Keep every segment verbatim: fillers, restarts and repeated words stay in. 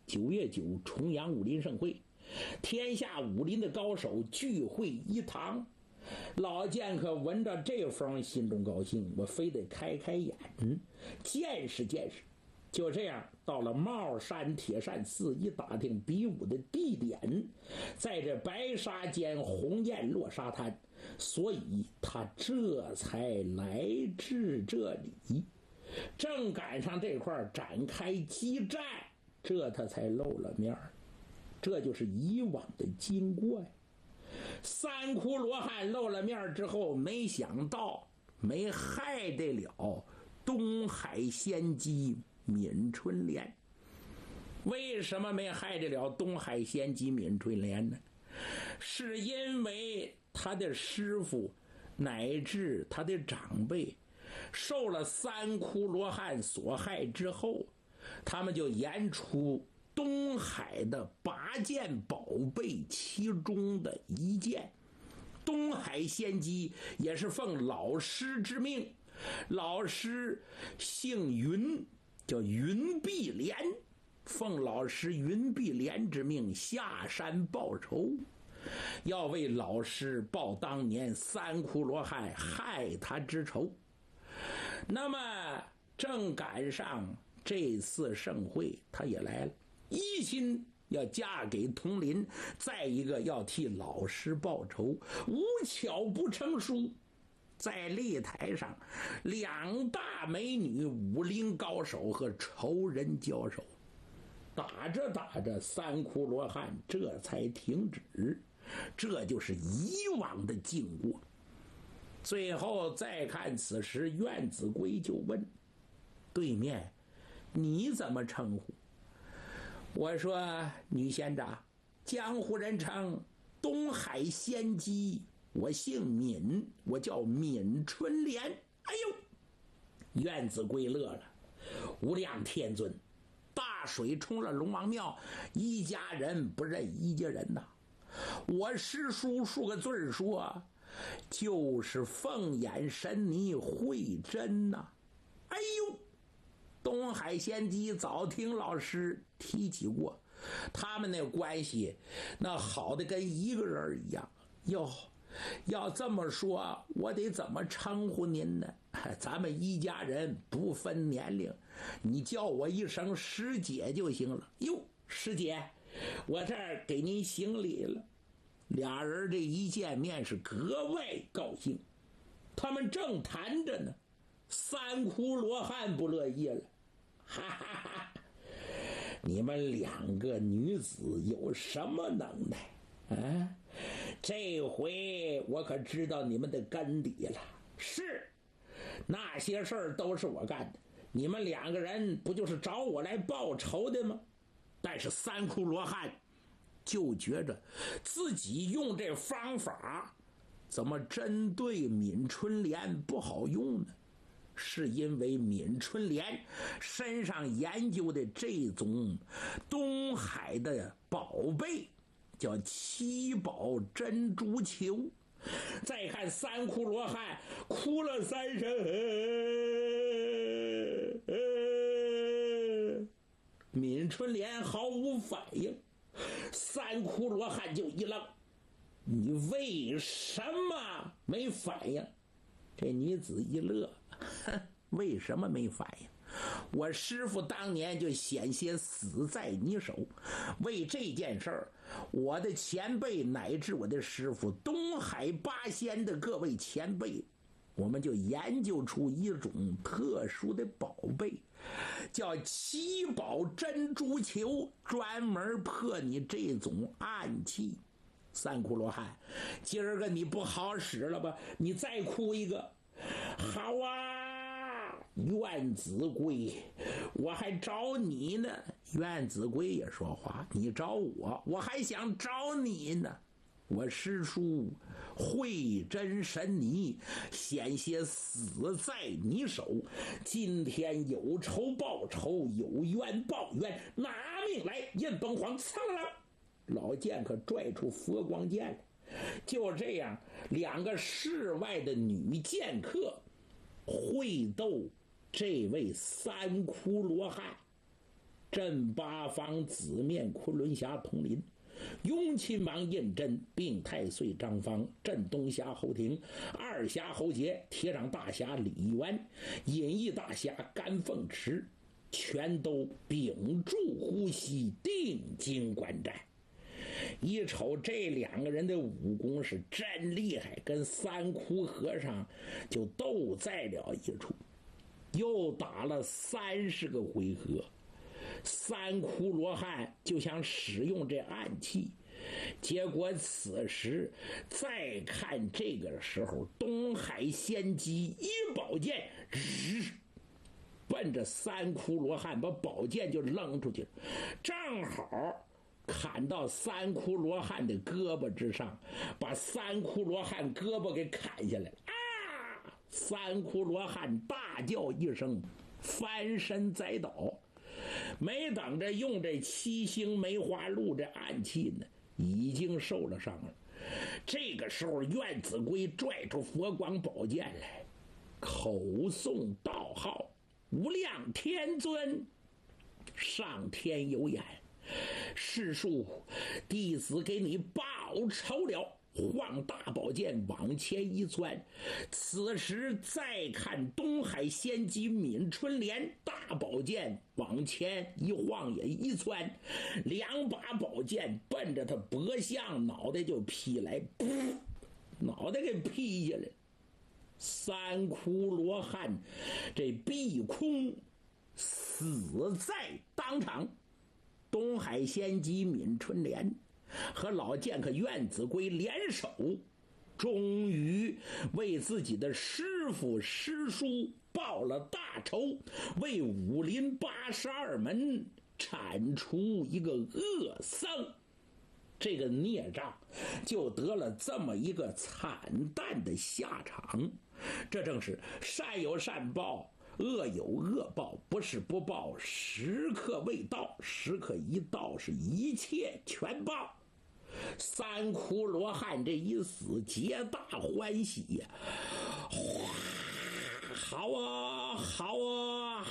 九月九重阳武林盛会，天下武林的高手聚会一堂。老剑客闻着这风，心中高兴，我非得开开眼，见识见识。就这样，到了帽山铁扇寺一打听比武的地点，在这白沙间鸿雁落沙滩，所以他这才来至这里。正赶上这块展开激战，这他才露了面。这就是以往的经过呀。三窟罗汉露了面之后，没想到没害得了东海仙姬闵春莲。为什么没害得了东海仙姬闵春莲呢？是因为他的师傅乃至他的长辈受了三窟罗汉所害之后，他们就研出东海的八件宝贝其中的一件。东海仙姬也是奉老师之命，老师姓云，叫云碧莲，奉老师云碧莲之命下山报仇，要为老师报当年三窟罗汉害他之仇。那么正赶上这次盛会，他也来了，一心要嫁给佟林，再一个要替老师报仇。无巧不成书，在擂台上，两大美女武林高手和仇人交手，打着打着，三窟罗汉这才停止。这就是以往的经过。最后再看此时，苑子规就问对面：“你怎么称呼？”我说：“女仙长，江湖人称东海仙姬，我姓闵，我叫闵春莲。”哎呦，苑子规乐了。无量天尊，大水冲了龙王庙，一家人不认一家人呐。我师叔数个字说，就是凤眼神尼慧真呐。哎呦，东海仙姬早听老师提起过，他们那关系那好的跟一个人一样。哟，要这么说，我得怎么称呼您呢？咱们一家人不分年龄，你叫我一声师姐就行了。哟，师姐，我这儿给您行礼了。俩人这一见面是格外高兴。他们正谈着呢，三窟罗汉不乐意了，哈哈哈！你们两个女子有什么能耐啊？这回我可知道你们的根底了。是，那些事儿都是我干的，你们两个人不就是找我来报仇的吗？但是三窟罗汉就觉着自己用这方法怎么针对闵春莲不好用呢？是因为闵春莲身上研究的这种东海的宝贝叫七宝珍珠球。再看三窟罗汉哭了三声，闵春莲毫无反应。三窟罗汉就一愣，你为什么没反应？这女子一乐，为什么没反应？我师父当年就险些死在你手，为这件事儿，我的前辈乃至我的师父东海八仙的各位前辈，我们就研究出一种特殊的宝贝，叫七宝珍珠球，专门破你这种暗器。三窟罗汉，今儿个你不好使了吧？你再哭一个。好啊，苑子规，我还找你呢。苑子规也说话，你找我，我还想找你呢。我师叔慧真神尼险些死在你手，今天有仇报仇，有冤报冤，拿命来！印崩黄苍狼，老剑客拽出佛光剑来。就这样，两个世外的女剑客会斗这位三窟罗汉。 镇八方子面昆仑侠统领，雍亲王胤禛并太岁张方，镇东峡侯廷，二峡侯杰，铁掌大侠李渊，隐逸大侠甘凤池，全都屏住呼吸，定睛观战。一瞅这两个人的武功是真厉害，跟三窟和尚就斗在了一处。又打了三十个回合，三窟罗汉就想使用这暗器，结果此时再看这个时候，东海仙姬一宝剑日奔着三窟罗汉，把宝剑就扔出去了，正好砍到三窟罗汉的胳膊之上，把三窟罗汉胳膊给砍下来啊！三窟罗汉大叫一声，翻身栽倒。没等着用这七星梅花鹿这暗器呢，已经受了伤了。这个时候，苑子规拽出佛光宝剑来，口诵道号：“无量天尊，上天有眼，世庶弟子给你报仇了。”晃大宝剑往前一钻，此时再看东海仙姬闵春莲，大宝剑往前一晃也一窜，两把宝剑奔着他脖项脑袋就劈来，噗，脑袋给劈下来。三窟罗汉这闭空死在当场，东海仙姬闵春莲和老剑客苑子规联手，终于为自己的师傅师叔报了大仇，为武林八十二门铲除一个恶僧。这个孽障就得了这么一个惨淡的下场。这正是善有善报，恶有恶报，不是不报，时刻未到，时刻一到，是一切全报。三窟罗汉这一死，皆大欢喜呀！哗，好啊，好啊！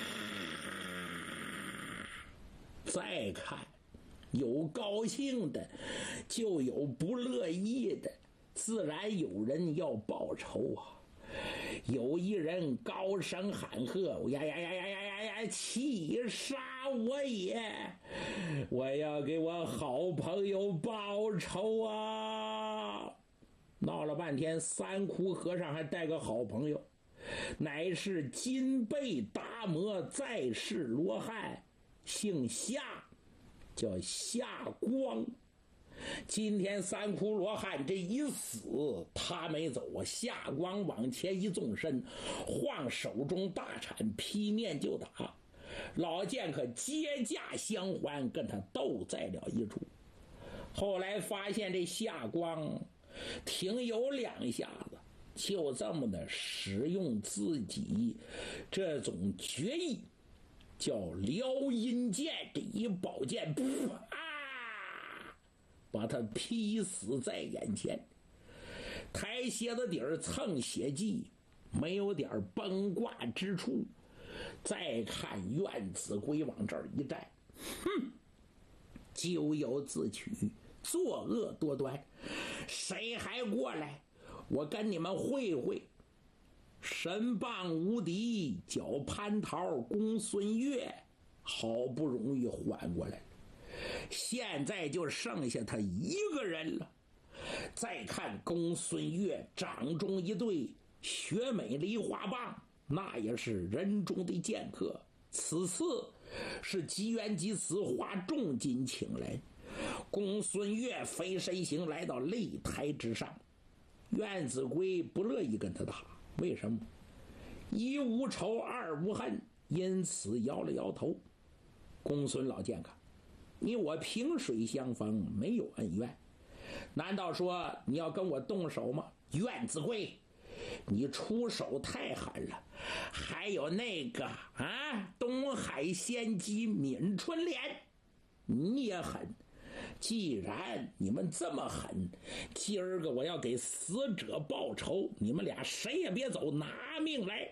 再看，有高兴的，就有不乐意的，自然有人要报仇啊！有一人高声喊喝：“呀呀呀呀呀呀呀！气杀我也！我要给我好朋友报仇啊！”闹了半天，三窟和尚还带个好朋友，乃是金背达摩在世罗汉，姓夏，叫夏光。今天三窟罗汉这一死，他没走啊！夏光往前一纵身，晃手中大铲，劈面就打。老剑客接驾相还，跟他斗在了一处。后来发现这夏光挺有两下子，就这么的使用自己这种绝艺，叫撩阴剑，这一宝剑噗啊，把他劈死在眼前。抬鞋子底儿蹭血迹，没有点崩挂之处。再看苑子规往这儿一站，哼，咎由自取，作恶多端，谁还过来？我跟你们会会。神棒无敌，脚蟠桃公孙越，好不容易缓过来，现在就剩下他一个人了。再看公孙越掌中一对雪美梨花棒，那也是人中的剑客。此次是机缘及此，花重金请来。公孙越飞身行来到擂台之上，苑子规不乐意跟他打，为什么？一无仇，二无恨，因此摇了摇头。公孙老剑客，你我萍水相逢，没有恩怨，难道说你要跟我动手吗？苑子规，你出手太狠了。还有那个啊，东海仙姬闵春莲，你也狠。既然你们这么狠，今儿个我要给死者报仇，你们俩谁也别走，拿命来！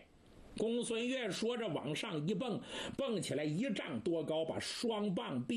公孙越说着往上一蹦，蹦起来一丈多高，把双棒并